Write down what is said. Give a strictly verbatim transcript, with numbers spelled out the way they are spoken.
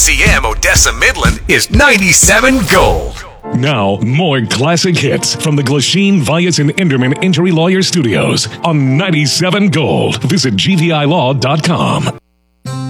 C M Odessa Midland is ninety-seven Gold. Now, more classic hits from the Glasheen, Vyas, and Enderman Injury Lawyer Studios on ninety-seven Gold. Visit G V I law dot com.